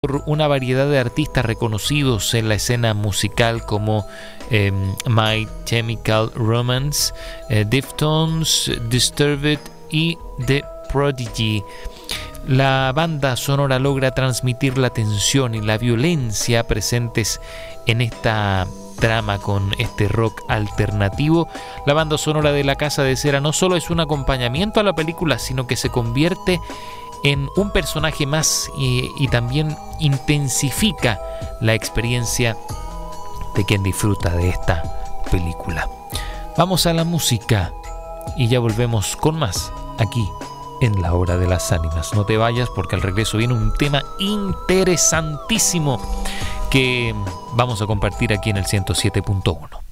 por una variedad de artistas reconocidos en la escena musical como My Chemical Romance, Deftones, Disturbed y The Prodigy. La banda sonora logra transmitir la tensión y la violencia presentes en esta trama con este rock alternativo. La banda sonora de La Casa de Cera no solo es un acompañamiento a la película, sino que se convierte en un personaje más y también intensifica la experiencia de quien disfruta de esta película. Vamos a la música y ya volvemos con más aquí en La Hora de las Ánimas. No te vayas porque al regreso viene un tema interesantísimo que vamos a compartir aquí en el 107.1.